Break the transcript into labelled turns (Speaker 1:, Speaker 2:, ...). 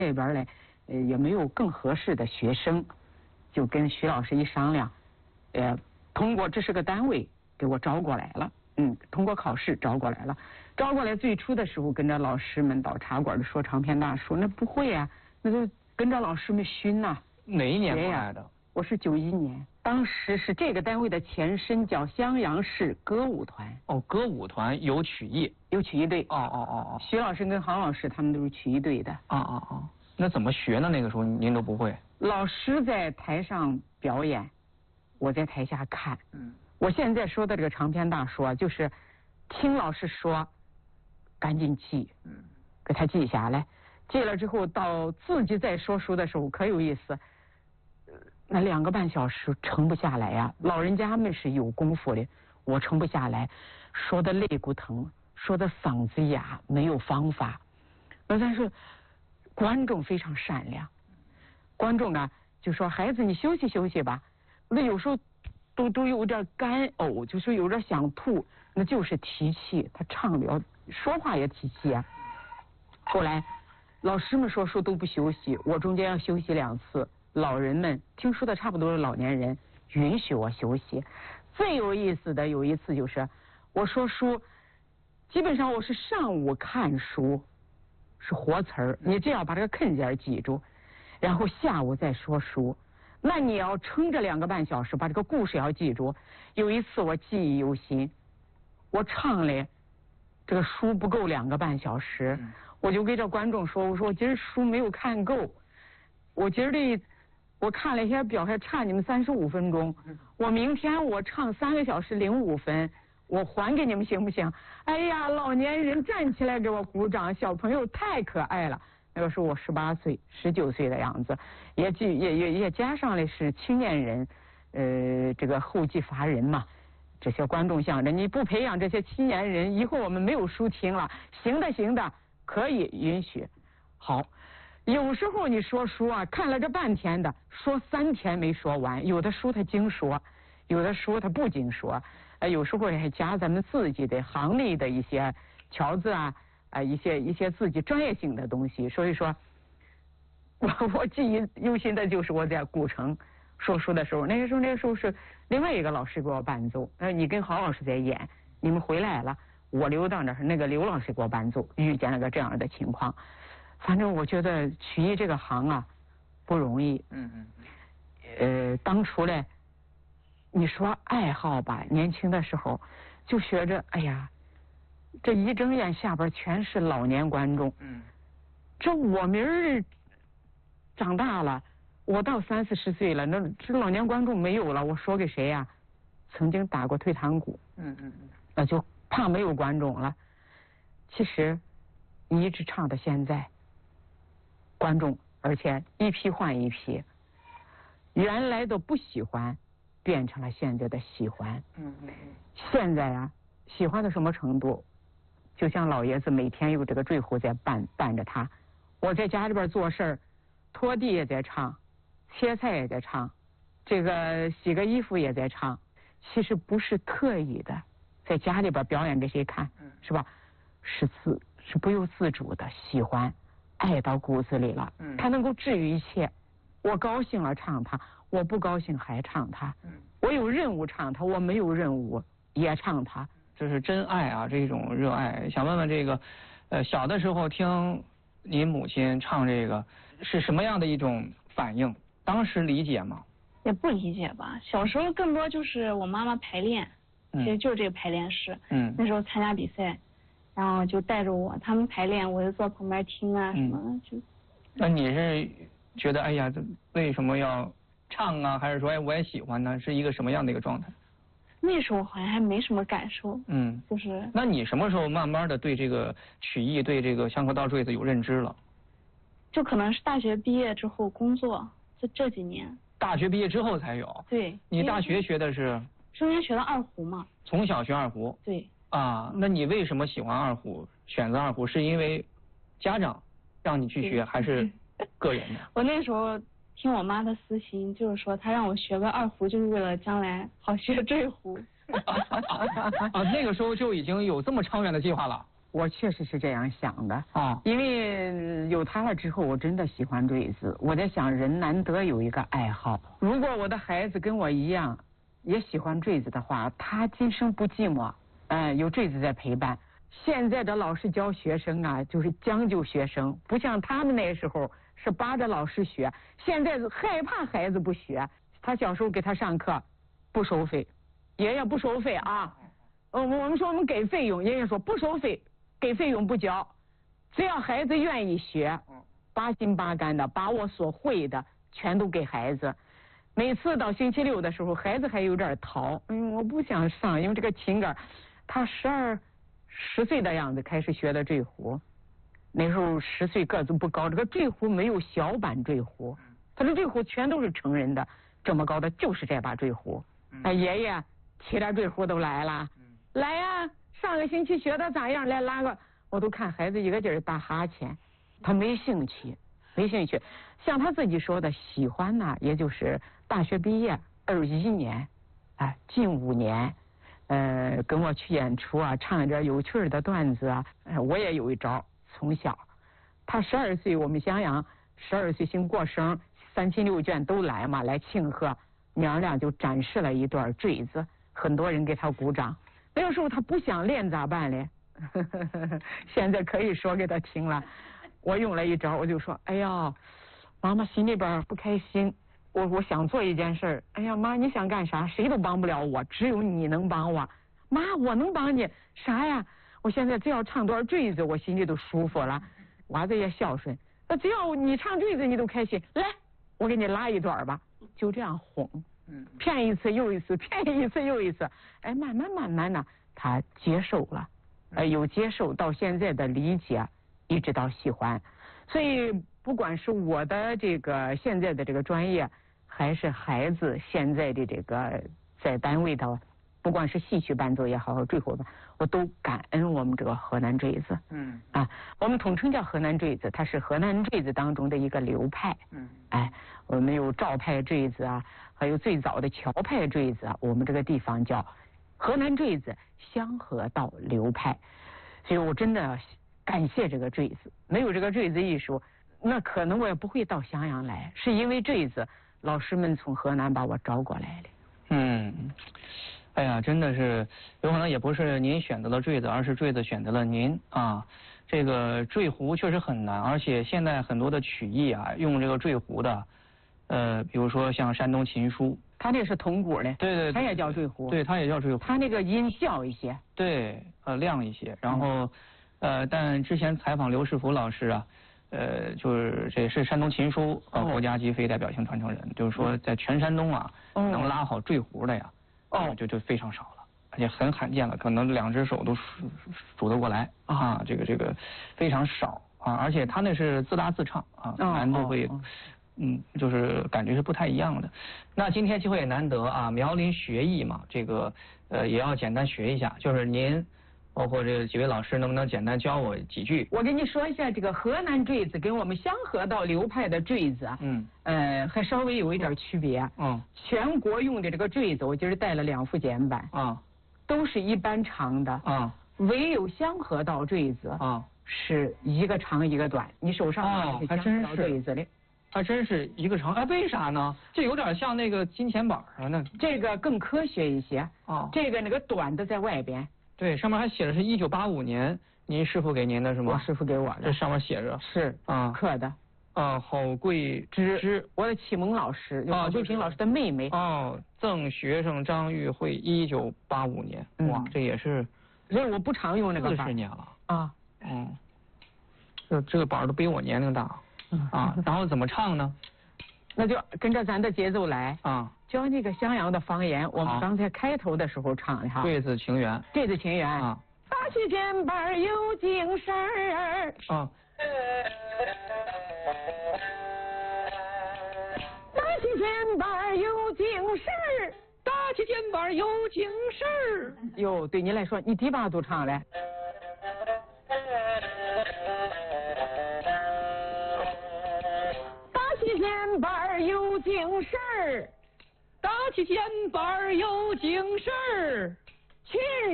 Speaker 1: 这边嘞，也没有更合适的学生，就跟徐老师一商量，通过这是个单位给我招过来了，通过考试招过来了。招过来最初的时候跟着老师们到茶馆里说长篇大书，那不会啊，那就跟着老师们熏呐。
Speaker 2: 哪一年过来的？
Speaker 1: 我是91年，当时是这个单位的前身叫襄阳市歌舞团。
Speaker 2: 哦，歌舞团有曲艺，
Speaker 1: 有曲艺队。
Speaker 2: 哦。
Speaker 1: 徐老师跟郝老师他们都是曲艺队的。
Speaker 2: 那怎么学呢？那个时候您都不会。
Speaker 1: 老师在台上表演，我在台下看。我现在说的这个长篇大书啊，就是听老师说，赶紧记，给他记下来。记了之后，到自己在说书的时候可有意思。那2个半小时撑不下来呀，老人家们是有功夫的，我撑不下来，说的肋骨疼，说的嗓子哑，没有方法。但是观众非常善良，观众啊就说孩子你休息休息吧，那有时候都有点干呕，就是有点想吐，那就是提气，他唱了说话也提气啊。后来老师们说书都不休息，我中间要休息2次。老人们听说的差不多是老年人，允许我休息。最有意思的有一次就是我说书，基本上我是上午看书是活词儿，你只要把这个坑节记住，然后下午再说书，那你要撑着2个半小时把这个故事要记住。有一次我记忆犹新，我唱了这个书不够2个半小时，我就给这观众说，我说我今儿书没有看够，我今儿我看了一下表，还差你们35分钟。我明天我唱3个小时05分，我还给你们行不行？哎呀，老年人站起来给我鼓掌，小朋友太可爱了。那个时候我18岁、19岁的样子，也加上了是青年人，这个后继乏人嘛。这些观众想着你不培养这些青年人，以后我们没有书听了。行的，可以允许。好。有时候你说书啊，看了这半天的，说3天没说完。有的书他精说，有的书他不精说，有时候还加咱们自己的行内的一些条子啊，一些自己专业性的东西。所以说，我记忆犹新的就是我在古城说书的时候，那个时候是另外一个老师给我伴奏，你跟郝老师在演，你们回来了，我留到那儿，那个刘老师给我伴奏，遇见了个这样的情况。反正我觉得曲艺这个行啊不容易。当初嘞，你说爱好吧，年轻的时候就学着，哎呀，这一睁眼下边全是老年观众。这我明儿长大了，我到30、40岁了，那这老年观众没有了，我说给谁呀？曾经打过退堂鼓。那就怕没有观众了。其实你一直唱到现在。观众，而且一批换一批，原来的不喜欢，变成了现在的喜欢。现在啊，喜欢到什么程度？就像老爷子每天有这个坠壶在伴着他，我在家里边做事儿，拖地也在唱，切菜也在唱，这个洗个衣服也在唱。其实不是刻意的，在家里边表演给谁看，是吧？是不由自主的喜欢。爱到骨子里了，它能够治愈一切。我高兴了唱它，我不高兴还唱它。我有任务唱它，我没有任务也唱它。
Speaker 2: 这是真爱啊，这种热爱。想问问这个，小的时候听您母亲唱这个是什么样的一种反应？当时理解吗？
Speaker 3: 也不理解吧。小时候更多就是我妈妈排练，其实就是这个排练室。那时候参加比赛。然后就带着我，他们排练，我就坐旁边听啊什么的就。
Speaker 2: 那你是觉得哎呀，这为什么要唱啊？还是说哎我也喜欢呢？是一个什么样的一个状态？
Speaker 3: 那时候好像还没什么感受。就是。
Speaker 2: 那你什么时候慢慢的对这个曲艺、对这个香河道坠子有认知了？
Speaker 3: 就可能是大学毕业之后工作，就这几年。
Speaker 2: 大学毕业之后才有。
Speaker 3: 对。
Speaker 2: 你大学学的是？
Speaker 3: 首先学的二胡嘛。
Speaker 2: 从小学二胡。
Speaker 3: 对。
Speaker 2: 那你为什么喜欢二胡？选择二胡是因为家长让你去学，还是个人的？
Speaker 3: 我那时候听我妈的私心，就是说她让我学个二胡，就是为了将来好学坠胡。
Speaker 2: 那个时候就已经有这么长远的计划了。
Speaker 1: 我确实是这样想的啊，因为有他了之后，我真的喜欢坠子。我在想，人难得有一个爱好。如果我的孩子跟我一样也喜欢坠子的话，他今生不寂寞。有坠子在陪伴。现在的老师教学生啊，就是将就学生，不像他们那时候是扒着老师学。现在害怕孩子不学，他小时候给他上课不收费，爷爷不收费啊。我们说我们给费用，爷爷说不收费。给费用不交，只要孩子愿意学，八心八肝的把我所会的全都给孩子。每次到星期六的时候，孩子还有点逃，我不想上，因为这个琴杆，他10岁的样子开始学的坠胡，那时候10岁个子不高，这个坠胡没有小版坠胡，他的坠胡全都是成人的，这么高的就是这把坠胡。爷爷骑着坠胡都来了，来呀。上个星期学的咋样？来拉个，我都看孩子一个劲儿打哈欠，他没兴趣。像他自己说的，喜欢呢，也就是大学毕业21年，近5年，跟我去演出啊，唱一点有趣的段子啊，我也有一招。从小，他12岁，我们襄阳12岁兴过生，3亲6眷都来嘛，来庆贺，娘俩就展示了一段坠子，很多人给他鼓掌。那个时候他不想练咋办嘞？现在可以说给他听了。我用了一招，我就说：“哎呀，妈妈心里边不开心，我想做一件事。哎呀妈，你想干啥？谁都帮不了我，只有你能帮我。妈，我能帮你啥呀？我现在只要唱段坠子，我心里都舒服了。娃子也孝顺，那只要你唱坠子，你都开心。来，我给你拉一段吧。”就这样哄。骗一次又一次，骗一次又一次，慢慢呢，他接受了，有接受到现在的理解，一直到喜欢。所以不管是我的这个现在的这个专业，还是孩子现在的这个在单位的，不管是戏曲伴奏也好，坠胡吧，我都感恩我们这个河南坠子。我们统称叫河南坠子，它是河南坠子当中的一个流派。我们有赵派坠子啊，还有最早的乔派坠子啊，我们这个地方叫河南坠子香河道流派。所以我真的感谢这个坠子，没有这个坠子艺术，那可能我也不会到襄阳来，是因为坠子老师们从河南把我招过来的。
Speaker 2: 哎呀，真的是有可能也不是您选择了坠子，而是坠子选择了您啊。这个坠胡确实很难，而且现在很多的曲艺啊，用这个坠胡的，比如说像山东琴书，
Speaker 1: 他这是铜鼓的，
Speaker 2: 对，
Speaker 1: 他也叫坠胡，
Speaker 2: 对，他也叫坠胡，
Speaker 1: 他那个音小一些，
Speaker 2: 对，亮一些。然后，但之前采访刘世福老师啊，就是这是山东琴书国家级非代表性传承人，就是说在全山东啊，能拉好坠胡的呀，就非常少了。而且很罕见了，可能2只手都数得过来啊，这个非常少啊，而且他那是自拉自唱啊，难度会，就是感觉是不太一样的。那今天机会也难得啊，苗林学艺嘛，这个也要简单学一下，就是您包括这几位老师能不能简单教我几句？
Speaker 1: 我跟你说一下这个河南坠子跟我们香河道流派的坠子啊，还稍微有一点区别。全国用的这个坠子，我今儿带了2副简版都是一般长的唯有香河道坠子是一个长一个短。你手上
Speaker 2: 还真是
Speaker 1: 坠子的，
Speaker 2: 还真是一个长。为啥呢？这有点像那个金钱板啊，那
Speaker 1: 这个更科学一些这个那个短的在外边。
Speaker 2: 对，上面还写的是1985年您师傅给您的是吗？
Speaker 1: 我师傅给我的，
Speaker 2: 这上面写着
Speaker 1: 是刻的。
Speaker 2: 郝桂芝，
Speaker 1: 我的启蒙老师，郝桂平老师的妹妹。
Speaker 2: 赠学生张玉慧，1985年。哇，这也是，
Speaker 1: 所以我不常用那个
Speaker 2: 40年了这个板都比我年龄大然后怎么唱呢？
Speaker 1: 那就跟着咱的节奏来教那个襄阳的方言，我们刚才开头的时候唱的哈。
Speaker 2: 坠子情缘。
Speaker 1: 坠子情缘打起肩膀有精神儿打起肩膀有精神儿，
Speaker 2: 打起肩膀有精神儿。
Speaker 1: 哟，对你来说，你第8度唱来。打起肩膀有精神儿，
Speaker 2: 打起肩膀有精神儿。